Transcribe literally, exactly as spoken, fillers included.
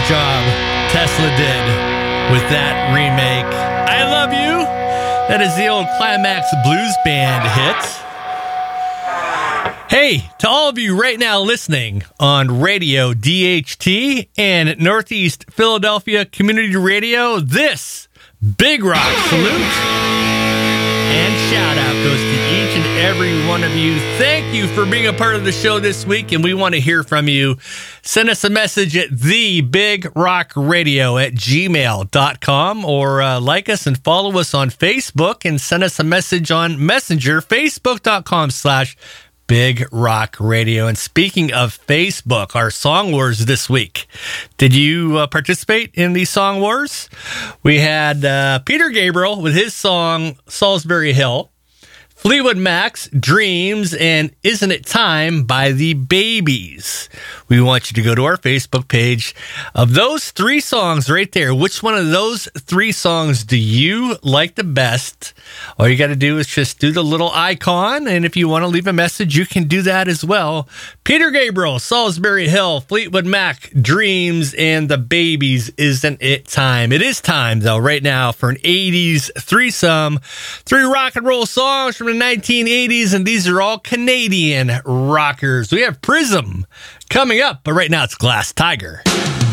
job Tesla did with that remake. I Love You. That is the old Climax Blues Band hit. Hey, to all of you right now listening on Radio D H T and Northeast Philadelphia Community Radio, this Big Rock salute and shout out goes to each and every one of you. Thank you for being a part of the show this week, and we want to hear from you. Send us a message at the big rock radio at gmail dot com or uh, like us and follow us on Facebook and send us a message on Messenger, facebook.com slash Big Rock Radio. And speaking of Facebook, our Song Wars this week. Did you uh, participate in the Song Wars? We had uh, Peter Gabriel with his song Salisbury Hill, Fleetwood Mac's Dreams, and Isn't It Time by the Babies. We want you to go to our Facebook page. Of those three songs right there, which one of those three songs do you like the best? All you got to do is just do the little icon, and if you want to leave a message, you can do that as well. Peter Gabriel, Salisbury Hill, Fleetwood Mac, Dreams, and the Babies, Isn't It Time? It is time, though, right now for an eighties threesome. Three rock and roll songs from the nineteen eighties, and these are all Canadian rockers. We have Prism coming up, but right now it's Glass Tiger.